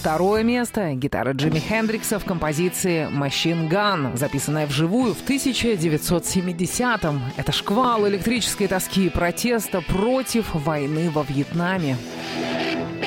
второе место — гитара Джимми Хендрикса в композиции «Machine Gun», записанная вживую в 1970-м. Это шквал электрической тоски и протеста против войны во Вьетнаме.